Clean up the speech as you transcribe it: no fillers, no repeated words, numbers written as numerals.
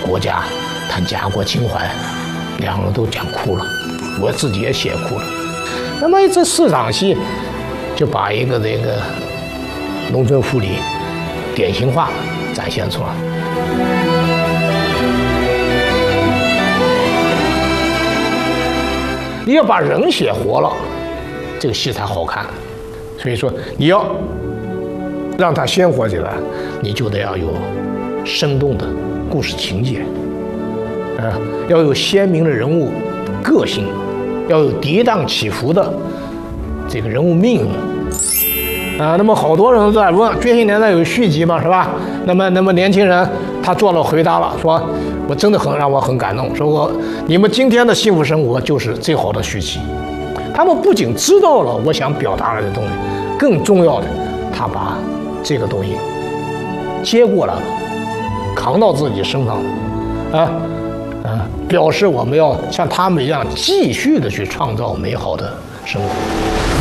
国家，谈家国情怀，两个都讲哭了，我自己也写哭了。那么这4场戏就把一个这个农村妇女典型化展现出来。你要把人写活了，这个戏才好看。所以说，你要让它鲜活起来，你就得要有生动的故事情节，要有鲜明的人物个性，要有跌宕起伏的这个人物命运。那么好多人都在问，这些年代有续集嘛，是吧？那么年轻人他做了回答了，说我真的让我很感动，说你们今天的幸福生活就是最好的续集。他们不仅知道了我想表达的东西，更重要的，他把这个东西接过来了，扛到自己身上了，表示我们要像他们一样继续的去创造美好的生活。